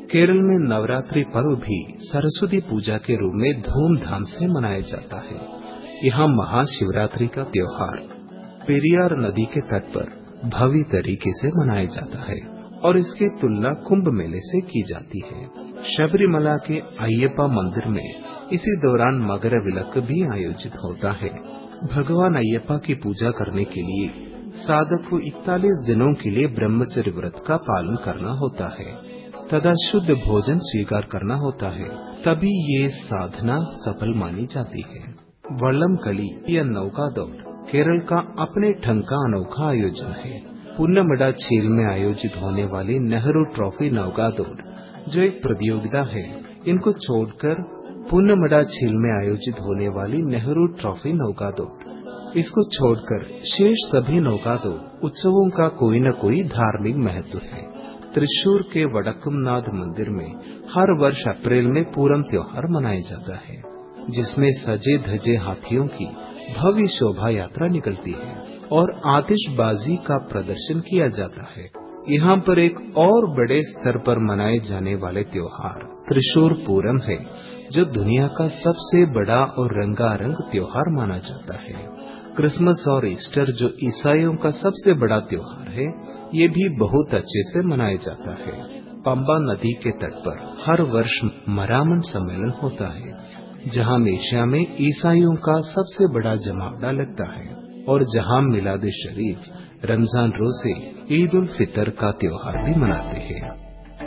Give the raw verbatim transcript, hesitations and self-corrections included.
केरल में नवरात्रि पर्व भी सरस्वती पूजा के रूप में धूमधाम से मनाया जाता है। यहाँ महाशिवरात्रि का त्योहार पेरियार नदी के तट पर भव्य तरीके से मनाया जाता है और इसकी तुलना कुंभ मेले से की जाती है। शबरीमला के अय्यप्पा मंदिर में इसी दौरान मकर विलक भी आयोजित होता है। भगवान अय्यप्पा की पूजा करने के लिए साधक को इकतालीस दिनों के लिए ब्रह्मचर्य व्रत का पालन करना होता है तथा शुद्ध भोजन स्वीकार करना होता है, तभी ये साधना सफल मानी जाती है। वल्लमकली या नौका दौड़ केरल का अपने ढंग का अनोखा आयोजन है। पुन्नमड़ा झील में आयोजित होने वाली नेहरू ट्रॉफी नौका दौड़ जो एक प्रतियोगिता है, इनको छोड़कर पुन्नमड़ा झील में आयोजित होने वाली नेहरू ट्रॉफी नौका दौड़ इसको छोड़कर शेष सभी नौका दौड़ उत्सवों का कोई न कोई धार्मिक महत्व है। त्रिशूर के वडक्कमनाथ मंदिर में हर वर्ष अप्रैल में पूरम त्योहार मनाया जाता है, जिसमें सजे धजे हाथियों की भव्य शोभा यात्रा निकलती है और आतिशबाजी का प्रदर्शन किया जाता है। यहाँ पर एक और बड़े स्तर पर मनाए जाने वाले त्योहार त्रिशूर पूरम है, जो दुनिया का सबसे बड़ा और रंगारंग त्योहार माना जाता है। क्रिसमस और ईस्टर जो ईसाइयों का सबसे बड़ा त्योहार है, ये भी बहुत अच्छे से मनाया जाता है। पंबा नदी के तट पर हर वर्ष मरामन सम्मेलन होता है, जहाँ एशिया में ईसाइयों का सबसे बड़ा जमावड़ा लगता है और जहाँ मिलाद शरीफ रमजान रोजे ईद उल फितर का त्योहार भी मनाते हैं।